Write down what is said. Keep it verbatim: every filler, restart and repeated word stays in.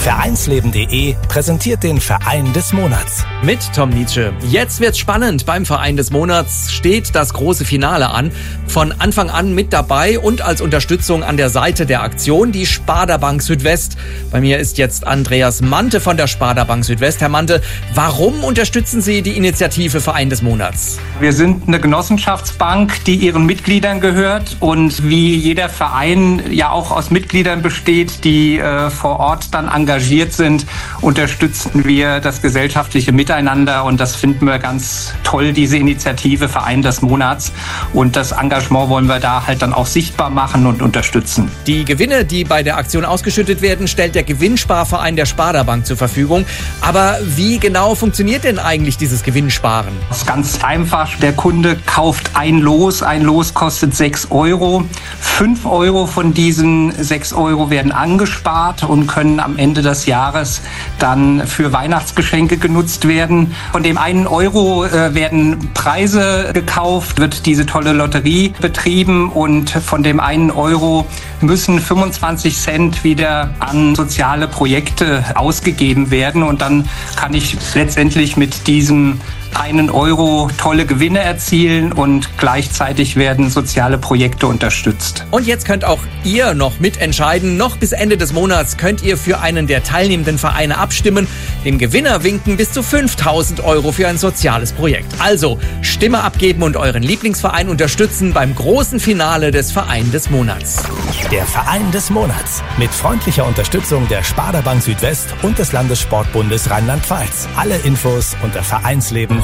Vereinsleben punkt de präsentiert den Verein des Monats. Mit Tom Nietzsche. Jetzt wird's spannend. Beim Verein des Monats steht das große Finale an. Von Anfang an mit dabei und als Unterstützung an der Seite der Aktion die Sparda Bank Südwest. Bei mir ist jetzt Andreas Mante von der Sparda Bank Südwest. Herr Mante, warum unterstützen Sie die Initiative Verein des Monats? Wir sind eine Genossenschaftsbank, die ihren Mitgliedern gehört und wie jeder Verein ja auch aus Mitgliedern besteht, die äh, vor Ort dann engagiert sind, unterstützen wir das gesellschaftliche Miteinander und das finden wir ganz toll, diese Initiative Verein des Monats, und das Engagement wollen wir da halt dann auch sichtbar machen und unterstützen. Die Gewinne, die bei der Aktion ausgeschüttet werden, stellt der Gewinnsparverein der Sparda Bank zur Verfügung. Aber wie genau funktioniert denn eigentlich dieses Gewinnsparen? Das ist ganz einfach. Der Kunde kauft ein Los. Ein Los kostet sechs Euro. Fünf Euro von diesen sechs Euro werden angespart und können am Ende des Jahres dann für Weihnachtsgeschenke genutzt werden. Von dem einen Euro äh, werden Preise gekauft, wird diese tolle Lotterie betrieben, und von dem einen Euro müssen fünfundzwanzig Cent wieder an soziale Projekte ausgegeben werden, und dann kann ich letztendlich mit diesem einen Euro tolle Gewinne erzielen und gleichzeitig werden soziale Projekte unterstützt. Und jetzt könnt auch ihr noch mitentscheiden. Noch bis Ende des Monats könnt ihr für einen der teilnehmenden Vereine abstimmen. Dem Gewinner winken bis zu fünftausend Euro für ein soziales Projekt. Also Stimme abgeben und euren Lieblingsverein unterstützen beim großen Finale des Verein des Monats. Der Verein des Monats mit freundlicher Unterstützung der Sparda Bank Südwest und des Landessportbundes Rheinland-Pfalz. Alle Infos unter Vereinsleben